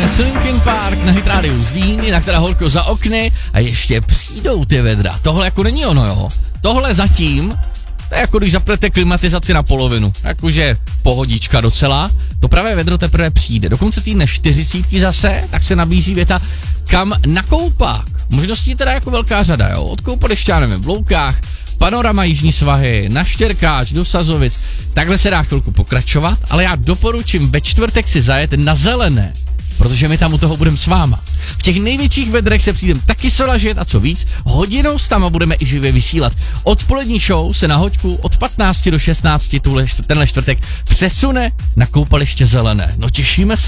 Linkin Park na Hit Radio Zlín, jinak teda horko za okny a ještě přijdou ty vedra. Tohle jako není ono, jo. Tohle zatím, to je jako když zapnete klimatizaci na polovinu, jakože pohodička docela, to pravé vedro teprve přijde. Do konce týdne 40 zase, tak se nabízí věta, kam na koupák. Možností je teda jako velká řada, jo. Od koupaliště, já nevím, v Loukách, Panorama Jižní svahy, na Štěrkáč, do Sazovic, takhle se dá chvilku pokračovat, ale já doporučím ve čtvrtek si zajet na Zelené, protože my tam u toho budeme s váma. V těch největších vedrech se přijdem taky solažet a co víc, hodinou s tama budeme i živě vysílat. Odpolední show se na hoďku od 15 do 16 tenhle čtvrtek přesune na koupaliště Zelené. No těšíme se.